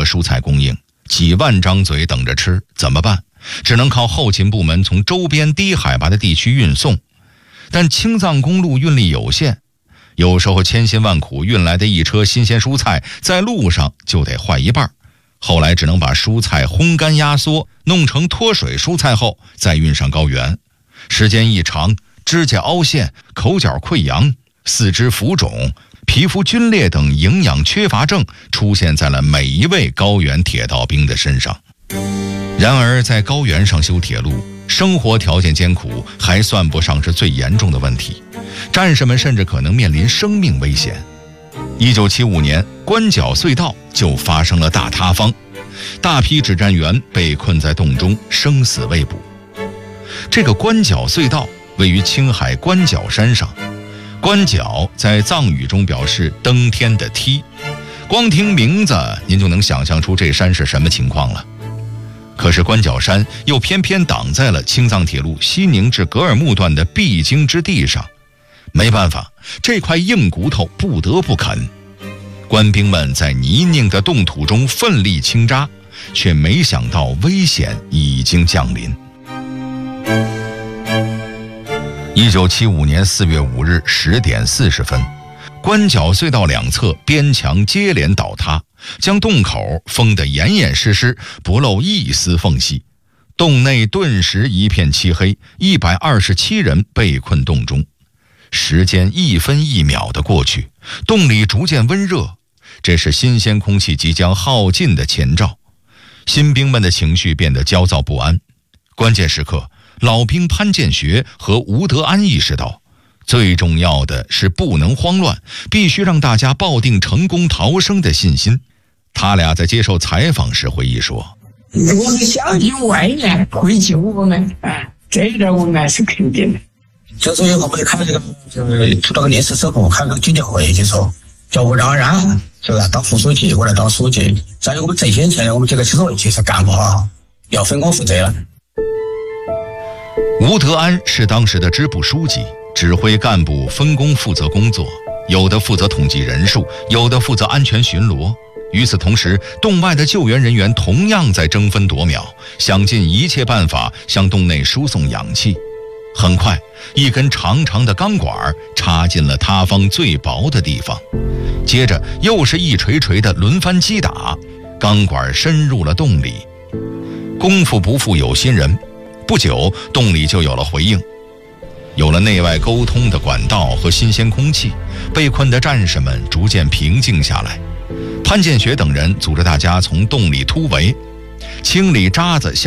蔬菜供应，几万张嘴等着吃，怎么办？只能靠后勤部门从周边低海拔的地区运送。但青藏公路运力有限，有时候千辛万苦运来的一车新鲜蔬菜在路上就得坏一半，后来只能把蔬菜烘干压缩，弄成脱水蔬菜后再运上高原。时间一长，指甲凹陷、口角溃疡、四肢浮肿、皮肤皲裂等营养缺乏症出现在了每一位高原铁道兵的身上。然而在高原上修铁路，生活条件艰苦还算不上是最严重的问题，战士们甚至可能面临生命危险。1975年，关角隧道就发生了大塌方，大批指战员被困在洞中，生死未卜。这个关角隧道位于青海关角山上，关角在藏语中表示登天的梯，光听名字您就能想象出这山是什么情况了。可是关角山又偏偏挡在了青藏铁路西宁至格尔木段的必经之地上，没办法，这块硬骨头不得不啃。官兵们在泥泞的冻土中奋力倾扎，却没想到危险已经降临。1975年4月5日10点40分，关角隧道两侧边墙接连倒塌，将洞口封得严严实实，不露一丝缝隙。洞内顿时一片漆黑，127人被困洞中。时间一分一秒地过去，洞里逐渐温热，这是新鲜空气即将耗尽的前兆。新兵们的情绪变得焦躁不安。关键时刻，老兵潘建学和吴德安意识到，最重要的是不能慌乱，必须让大家抱定成功逃生的信心。他俩在接受采访时回忆说：“ 我们相信外援会救我们，这一点我们是肯定的。 就是我们看这个，就是出了个电视之后，开个警戒会，就说叫我让让，是吧？当副书记，我来当书记。再有我们这些钱，我们这个其实干不好，要分工负责了。” 吴德安是当时的支部书记，指挥干部分工负责工作，有的负责统计人数，有的负责安全巡逻。与此同时，洞外的救援人员同样在争分夺秒，想尽一切办法向洞内输送氧气。很快，一根长长的钢管插进了塌方最薄的地方，接着又是一锤锤的轮番击打，钢管深入了洞里。功夫不负有心人，不久洞里就有了回应，有了内外沟通的管道和新鲜空气，被困的战士们逐渐平静下来。潘建学等人组织大家从洞里突围，清理渣子